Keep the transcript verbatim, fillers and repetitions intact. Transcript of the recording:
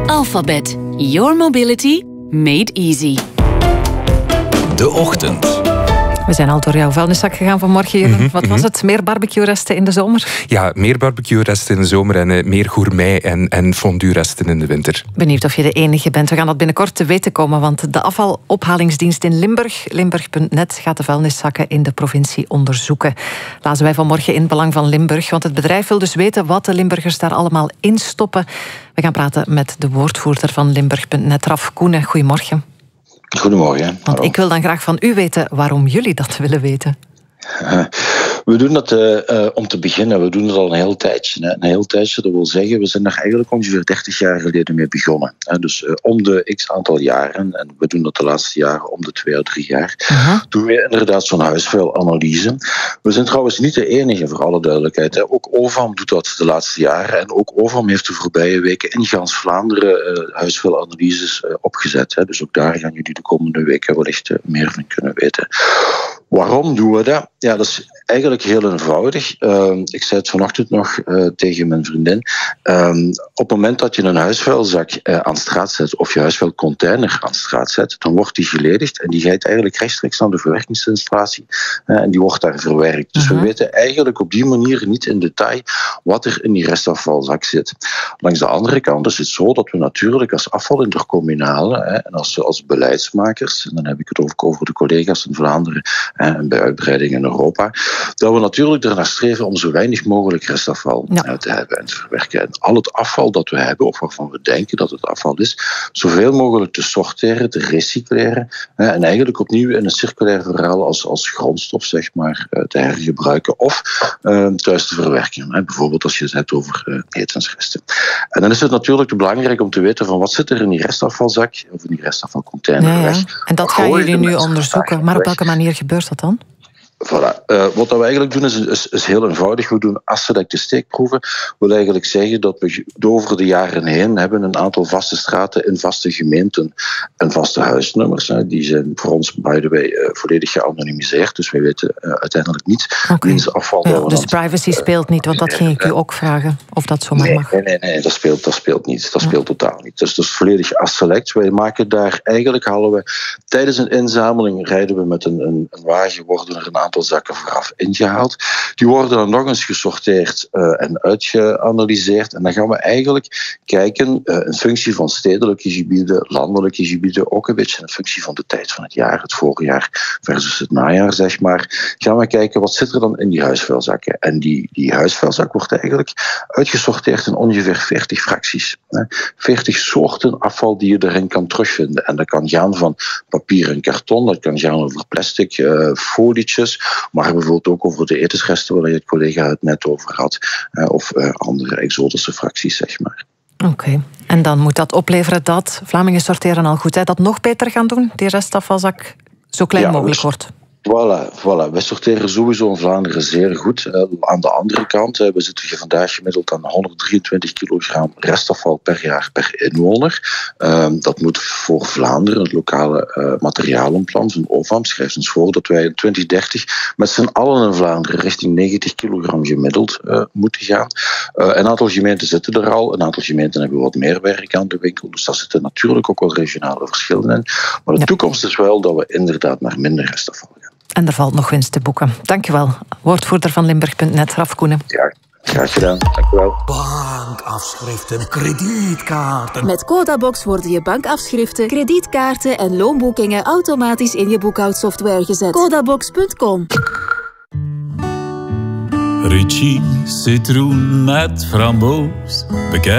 Alphabet. Your mobility made easy. De Ochtend. We zijn al door jouw vuilniszak gegaan vanmorgen, Jeroen. Mm-hmm, Wat was mm-hmm. het? Meer barbecue-resten in de zomer? Ja, meer barbecue-resten in de zomer en uh, meer gourmet en, en fondue-resten in de winter. Benieuwd of je de enige bent. We gaan dat binnenkort te weten komen, want de afvalophalingsdienst in Limburg, Limburg punt net, gaat de vuilniszakken in de provincie onderzoeken. Lazen wij vanmorgen in het Belang van Limburg, want het bedrijf wil dus weten wat de Limburgers daar allemaal in stoppen. We gaan praten met de woordvoerder van Limburg punt net, Raf Koenen. Goedemorgen. Goedemorgen. Want Hallo. Ik wil dan graag van u weten waarom jullie dat willen weten. Uh, we doen dat, uh, uh, om te beginnen, we doen het al een heel tijdje. Hè. Een heel tijdje, dat wil zeggen, we zijn daar eigenlijk ongeveer dertig jaar geleden mee begonnen. Hè. Dus uh, om de x aantal jaren, en we doen dat de laatste jaren om de twee à drie jaar, uh-huh. doen we inderdaad zo'n huisvuilanalyse. We zijn trouwens niet de enige, voor alle duidelijkheid. Hè. Ook O V A M doet dat de laatste jaren. En ook O V A M heeft de voorbije weken in gans Vlaanderen uh, huisvuilanalyses uh, opgezet. Hè. Dus ook daar gaan jullie de komende weken wellicht uh, meer van kunnen weten. Waarom doen we dat? Ja, dat is eigenlijk heel eenvoudig. Uh, ik zei het vanochtend nog uh, tegen mijn vriendin. Uh, op het moment dat je een huisvuilzak uh, aan straat zet of je huisvuilcontainer aan straat zet, dan wordt die geledigd en die gaat eigenlijk rechtstreeks naar de verwerkingsinstallatie uh, en die wordt daar verwerkt. Dus uh-huh. we weten eigenlijk op die manier niet in detail wat er in die restafvalzak zit. Langs de andere kant is het zo dat we natuurlijk als afvalintercommunale hè, en als, als beleidsmakers, en dan heb ik het ook over de collega's in Vlaanderen en bij uitbreiding in Europa, dat we natuurlijk ernaar streven om zo weinig mogelijk restafval ja. te hebben en te verwerken. En al het afval dat we hebben, of waarvan we denken dat het afval is, zoveel mogelijk te sorteren, te recycleren en eigenlijk opnieuw in een circulair verhaal als, als grondstof zeg maar, te hergebruiken of uh, thuis te verwerken. Bijvoorbeeld als je het hebt over uh, etensresten. En dan is het natuurlijk belangrijk om te weten van wat zit er in die restafvalzak of in die restafvalcontainer ja, ja. weg. En dat gaan jullie nu onderzoeken. Maar op welke manier gebeurt dat dan? Voilà. Uh, wat we eigenlijk doen is, is, is heel eenvoudig. We doen afgelegde steekproeven. Dat wil eigenlijk zeggen dat we over de jaren heen hebben een aantal vaste straten in vaste gemeenten en vaste huisnummers. Hè. Die zijn voor ons, by the way, uh, volledig geanonimiseerd. Dus wij weten uh, uiteindelijk niet okay. wiens afval... Ja, dus privacy uh, speelt niet, want dat ging ik u ook vragen. Of dat zomaar nee, mag. Nee, nee, nee dat, speelt, dat speelt niet. Dat speelt ja. totaal niet. Dus dat is volledig afgelekt. Wij maken daar eigenlijk, halen we tijdens een inzameling, rijden we met een, een, een wagen, worden er een aantal zakken vooraf ingehaald. Die worden dan nog eens gesorteerd uh, en uitgeanalyseerd. En dan gaan we eigenlijk kijken, uh, in functie van stedelijke gebieden, landelijke gebieden, ook een beetje in functie van de tijd van het jaar, het voorjaar versus het najaar, zeg maar, gaan we kijken wat zit er dan in die huisvuilzakken. En die, die huisvuilzak wordt eigenlijk uitgesorteerd in ongeveer veertig fracties. Hè. veertig soorten afval die je erin kan terugvinden. En dat kan gaan van papier en karton, dat kan gaan over plastic, uh, folietjes, maar bijvoorbeeld ook over de etensresten waar je het collega het net over had, of uh, andere exotische fracties, zeg maar. Oké, okay. En dan moet dat opleveren dat, Vlamingen sorteren al goed, hè, dat nog beter gaan doen, die restafvalzak zo klein ja, mogelijk wordt. Voilà, voilà. Wij sorteren sowieso in Vlaanderen zeer goed. Uh, aan de andere kant, uh, we zitten hier vandaag gemiddeld aan honderddrieëntwintig kilogram restafval per jaar per inwoner. Uh, dat moet voor Vlaanderen, het lokale uh, materialenplan van O V A M, schrijft ons voor dat wij in twintig dertig met z'n allen in Vlaanderen richting negentig kilogram gemiddeld uh, moeten gaan. Uh, een aantal gemeenten zitten er al, een aantal gemeenten hebben wat meer werk aan de winkel, dus daar zitten natuurlijk ook wel regionale verschillen in. Maar de ja. toekomst is wel dat we inderdaad naar minder restafval gaan. En er valt nog winst te boeken. Dankjewel. Woordvoerder van Limburg punt net, Raf Koenen. Ja, graag gedaan. Dankjewel. Bankafschriften, kredietkaarten. Met Codabox worden je bankafschriften, kredietkaarten en loonboekingen automatisch in je boekhoudsoftware gezet. Codabox punt com. Ritchie citroen met framboos. Bekend